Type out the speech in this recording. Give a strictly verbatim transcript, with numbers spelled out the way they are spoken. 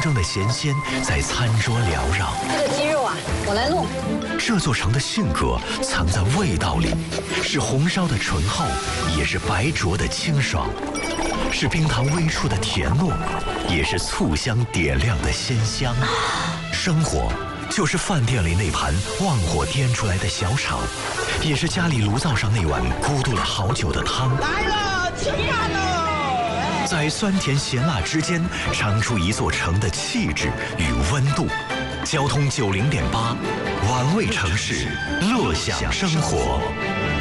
生的咸鲜在餐桌缭绕。 这个鸡肉啊，我来弄。 这座城的性格藏在味道里，是红烧的醇厚，也是白灼的清爽，是冰糖微出的甜糯，也是醋香点亮的鲜香。生活就是饭店里那盘旺火颠出来的小炒，也是家里炉灶上那碗咕嘟了好久的汤。 来了，吃饭喽！ 在酸甜咸辣之间，尝出一座城的气质与温度。交通九零点八，玩味城市，乐享生活。